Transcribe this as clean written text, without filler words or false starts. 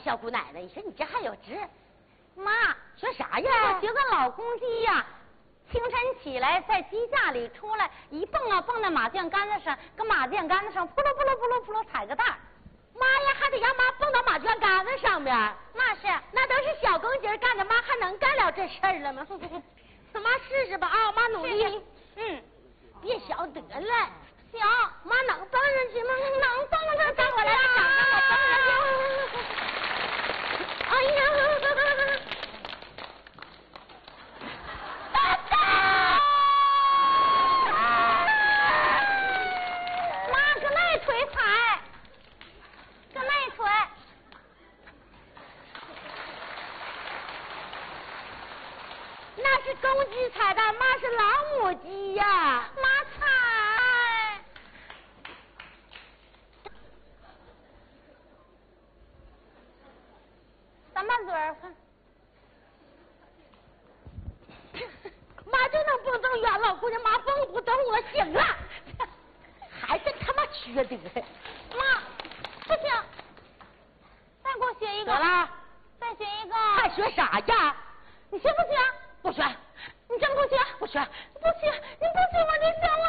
小姑奶奶，你说你这还有值？ 妈， 学啥呀？ 我学个老公鸡呀。清晨起来，在鸡架里出来，一蹦啊蹦到马圈杆子上，跟马圈杆子上扑噜扑噜扑噜扑噜踩个蛋儿。 妈呀，还得让妈蹦到马圈杆子上面。 那是， 那都是小公鸡干的，妈还能干了这事儿了吗？妈试试吧啊，妈努力。别小得了。 行， 妈能蹦上去吗？ 能蹦上去， 我来掌上我蹦上去。哎呀！ 妈，搁那腿踩，搁那腿。 那是公鸡踩的，妈是老母鸡呀。 妈踩。咱把嘴儿看。 妈就能蹦这么远，老姑娘，妈蹦不动，我醒了。还真他妈缺德！ 妈，不行，再给我学一个。 得了， 再学一个。 还学啥呀？ 你学不学？ 不学。 你真不学？ 不学。 不学，